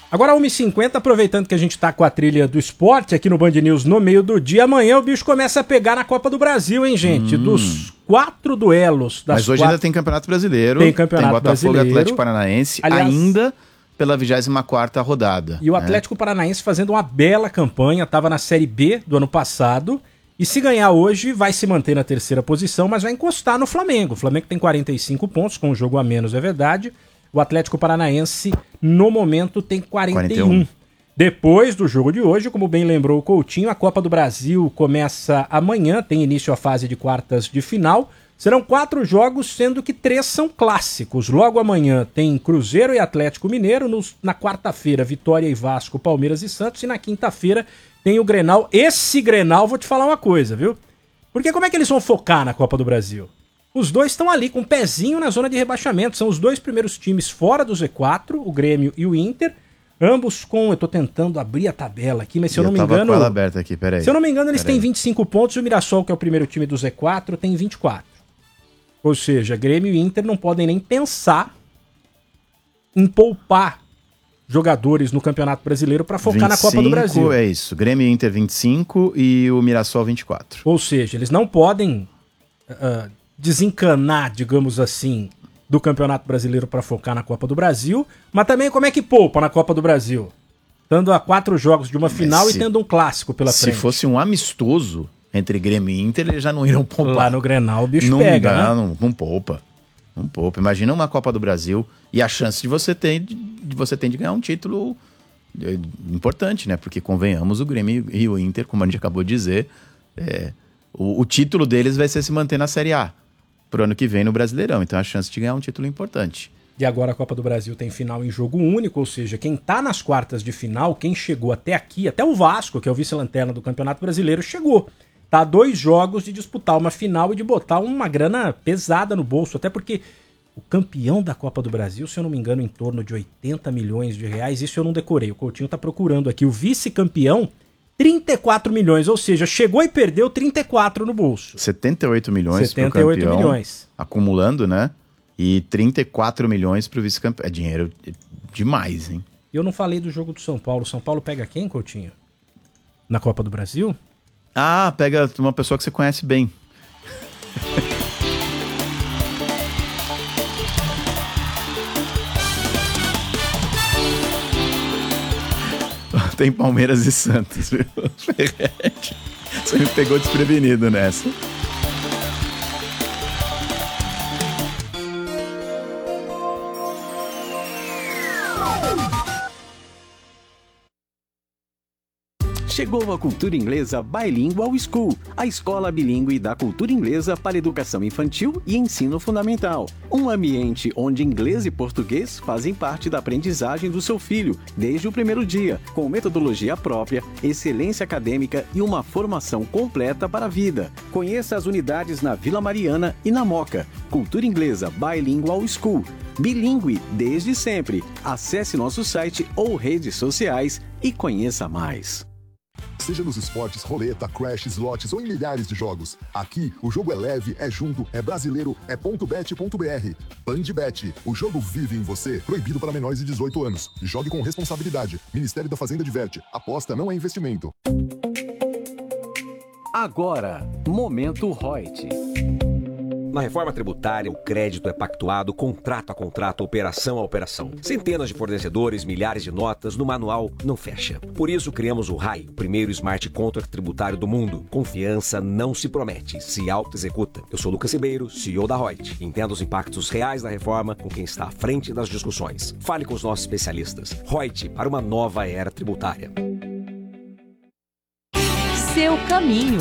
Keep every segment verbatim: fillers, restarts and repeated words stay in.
Agora, uma e cinquenta, aproveitando que a gente tá com a trilha do esporte aqui no Band News no meio do dia, amanhã o bicho começa a pegar na Copa do Brasil, hein, gente? Hum. Dos quatro duelos. Das Mas hoje quatro... ainda tem Campeonato Brasileiro. Tem Campeonato tem Botafogo Brasileiro. E Atlético Paranaense, Aliás, ainda pela vigésima quarta rodada. E o Atlético né? Paranaense fazendo uma bela campanha, estava na Série B do ano passado, e se ganhar hoje vai se manter na terceira posição, mas vai encostar no Flamengo. O Flamengo tem quarenta e cinco pontos, com um jogo a menos, é verdade. O Atlético Paranaense, no momento, tem quarenta e um. quarenta e um. Depois do jogo de hoje, como bem lembrou o Coutinho, a Copa do Brasil começa amanhã, tem início a fase de quartas de final. Serão quatro jogos, sendo que três são clássicos. Logo amanhã tem Cruzeiro e Atlético Mineiro, no, na quarta-feira Vitória e Vasco, Palmeiras e Santos, e na quinta-feira tem o Grenal. Esse Grenal, vou te falar uma coisa, viu? Porque como é que eles vão focar na Copa do Brasil? Os dois estão ali com um pezinho na zona de rebaixamento, são os dois primeiros times fora do Z quatro, o Grêmio e o Inter. Ambos com, eu tô tentando abrir a tabela aqui, mas se eu, eu não me engano... Eu tava com ela aberta aqui, peraí. Se eu não me engano, eles peraí. têm vinte e cinco pontos e o Mirassol, que é o primeiro time do Z quatro, tem vinte e quatro. Ou seja, Grêmio e Inter não podem nem pensar em poupar jogadores no Campeonato Brasileiro para focar vinte e cinco, na Copa do Brasil. É isso, Grêmio e Inter vinte e cinco e o Mirassol vinte e quatro. Ou seja, eles não podem uh, desencanar, digamos assim, do Campeonato Brasileiro para focar na Copa do Brasil, mas também como é que poupa na Copa do Brasil? Estando a quatro jogos de uma final se, e tendo um clássico pela se frente. Se fosse um amistoso entre Grêmio e Inter, eles já não iriam poupar. Lá no Grenal o bicho não pega, dá, né? Não, não poupa. Não poupa. Imagina uma Copa do Brasil e a chance de você ter de, de, você ter de ganhar um título importante, né? Porque, convenhamos, o Grêmio e o Inter, como a gente acabou de dizer, é, o, o título deles vai ser se manter na Série A pro ano que vem no Brasileirão. Então, a chance de ganhar um título importante. E agora a Copa do Brasil tem final em jogo único, ou seja, quem tá nas quartas de final, quem chegou até aqui, até o Vasco, que é o vice-lanterna do Campeonato Brasileiro, chegou. Tá a dois jogos de disputar uma final e de botar uma grana pesada no bolso, até porque o campeão da Copa do Brasil, se eu não me engano, em torno de oitenta milhões de reais, isso eu não decorei, o Coutinho tá procurando aqui, o vice-campeão, trinta e quatro milhões, ou seja, chegou e perdeu trinta e quatro no bolso. setenta e oito milhões setenta e oito pro campeão, milhões. Acumulando, né? E trinta e quatro milhões pro vice-campeão. É dinheiro demais, hein? Eu não falei do jogo do São Paulo. São Paulo pega quem, Coutinho? Na Copa do Brasil? Ah, pega uma pessoa que você conhece bem. Tem Palmeiras e Santos, viu? Você me pegou desprevenido nessa. Chegou a Cultura Inglesa Bilingual School, a escola bilíngue da cultura inglesa para educação infantil e ensino fundamental. Um ambiente onde inglês e português fazem parte da aprendizagem do seu filho desde o primeiro dia, com metodologia própria, excelência acadêmica e uma formação completa para a vida. Conheça as unidades na Vila Mariana e na Moca. Cultura Inglesa Bilingual School. Bilíngue desde sempre. Acesse nosso site ou redes sociais e conheça mais. Seja nos esportes, roleta, crash, slots ou em milhares de jogos. Aqui, o jogo é leve, é junto, é brasileiro, é ponto bet ponto b r. Bandbet, o jogo vive em você. Proibido para menores de dezoito anos. Jogue com responsabilidade. Ministério da Fazenda diverte. Aposta não é investimento. Agora, Momento Reut. Na reforma tributária, o crédito é pactuado contrato a contrato, operação a operação. Centenas de fornecedores, milhares de notas, no manual não fecha. Por isso criamos o R A I, o primeiro smart contract tributário do mundo. Confiança não se promete, se auto-executa. Eu sou Lucas Ribeiro, C E O da Reut. Entenda os impactos reais da reforma com quem está à frente das discussões. Fale com os nossos especialistas. Reut, para uma nova era tributária. Seu caminho.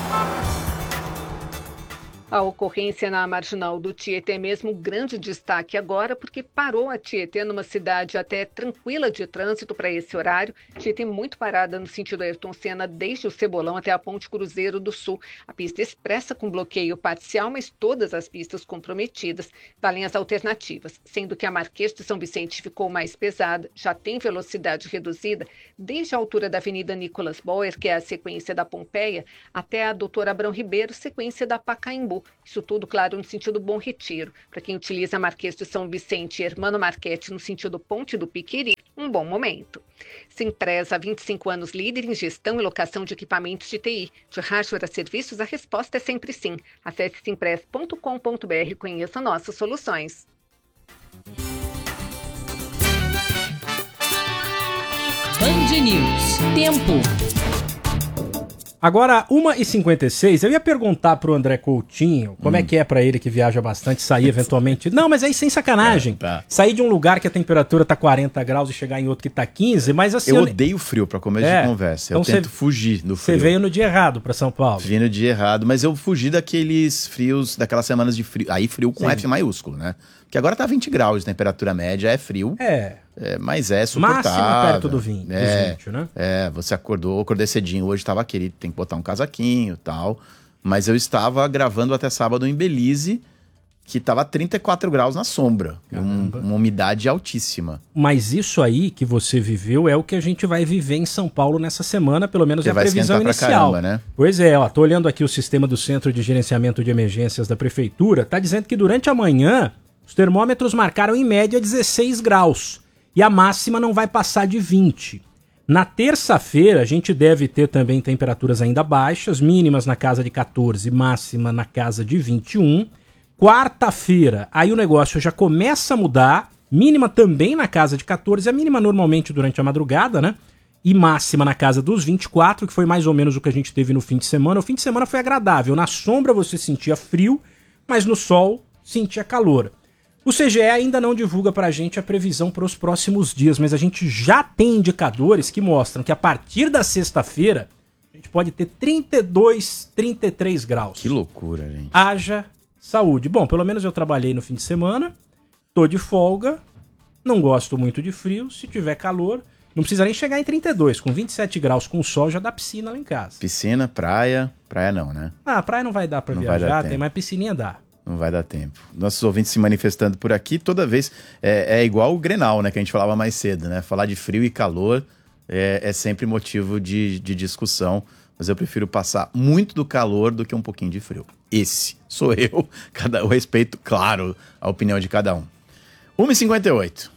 A ocorrência na Marginal do Tietê é mesmo grande destaque agora, porque parou a Tietê numa cidade até tranquila de trânsito para esse horário. Tietê muito parada no sentido Ayrton Senna, desde o Cebolão até a Ponte Cruzeiro do Sul. A pista expressa com bloqueio parcial, mas todas as pistas comprometidas. Valem as alternativas, sendo que a Marquês de São Vicente ficou mais pesada, já tem velocidade reduzida, desde a altura da Avenida Nicolas Boer, que é a sequência da Pompeia, até a Doutor Abrão Ribeiro, sequência da Pacaembu. Isso tudo, claro, no sentido Bom Retiro. Para quem utiliza a Marquês de São Vicente e Hermano Marchetti no sentido Ponte do Piquiri, um um bom momento. Simpresa, há vinte e cinco anos líder em gestão e locação de equipamentos de T I. De hardware a serviços, a resposta é sempre sim. Acesse simpress ponto com ponto br e conheça nossas soluções. Band News. Tempo. Agora, uma e cinquenta e seis, eu ia perguntar pro André Coutinho como hum. é que é pra ele que viaja bastante, sair eventualmente... Não, mas aí sem sacanagem. É, tá. Sair de um lugar que a temperatura tá quarenta graus e chegar em outro que tá quinze, mas assim... Eu, eu... odeio frio pra começo é. de conversa. Eu então tento cê... fugir do frio. Você veio no dia errado pra São Paulo. Vim no dia errado, mas eu fugi daqueles frios, daquelas semanas de frio. Aí frio com Sim. F maiúsculo, né? Porque agora tá vinte graus de temperatura média, é frio. É. É, mas é suportável. Máxima perto do vinte, é, vinte, né? É, você acordou, acordei cedinho, hoje tava querido, tem que botar um casaquinho e tal. Mas eu estava gravando até sábado em Belize, que tava trinta e quatro graus na sombra. Um, uma umidade altíssima. Mas isso aí que você viveu é o que a gente vai viver em São Paulo nessa semana, pelo menos é a previsão inicial. Pra caramba, né? Pois é, ó, tô olhando aqui o sistema do Centro de Gerenciamento de Emergências da Prefeitura, tá dizendo que durante a manhã os termômetros marcaram em média dezesseis graus. E a máxima não vai passar de vinte. Na terça-feira, a gente deve ter também temperaturas ainda baixas, mínimas na casa de quatorze, máxima na casa de vinte e um. Quarta-feira, aí o negócio já começa a mudar, mínima também na casa de quatorze, a mínima normalmente durante a madrugada, né? E máxima na casa dos vinte e quatro, que foi mais ou menos o que a gente teve no fim de semana. O fim de semana foi agradável. Na sombra você sentia frio, mas no sol sentia calor. O C G E ainda não divulga pra gente a previsão para os próximos dias, mas a gente já tem indicadores que mostram que a partir da sexta-feira a gente pode ter trinta e dois, trinta e três graus. Que loucura, gente. Haja saúde. Bom, pelo menos eu trabalhei no fim de semana, tô de folga, não gosto muito de frio, se tiver calor, não precisa nem chegar em trinta e dois, com vinte e sete graus com sol já dá piscina lá em casa. Piscina, praia, praia não, né? Ah, praia não vai dar pra não viajar, tem mais piscininha dá. Não vai dar tempo. Nossos ouvintes se manifestando por aqui, toda vez é, é igual o Grenal, né? Que a gente falava mais cedo, né? Falar de frio e calor é, é sempre motivo de, de discussão. Mas eu prefiro passar muito do calor do que um pouquinho de frio. Esse sou eu. Cada, eu respeito, claro, a opinião de cada um. uma e cinquenta e oito.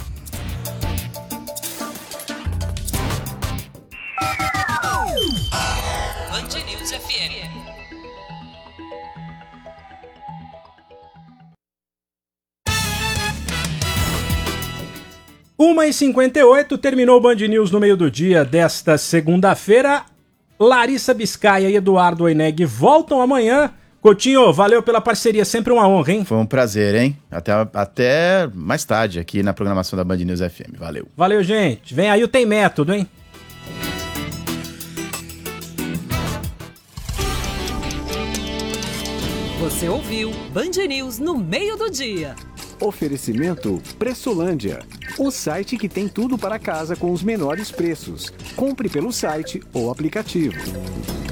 Band News F M. uma e cinquenta e oito, terminou o Band News no meio do dia desta segunda-feira. Larissa Biscaia e Eduardo Oineg voltam amanhã. Coutinho, valeu pela parceria, sempre uma honra, hein? Foi um prazer, hein? Até, até mais tarde aqui na programação da Band News F M. Valeu. Valeu, gente. Vem aí o Tem Método, hein? Você ouviu Band News no meio do dia. Oferecimento Pressolândia, o site que tem tudo para casa com os menores preços. Compre pelo site ou aplicativo.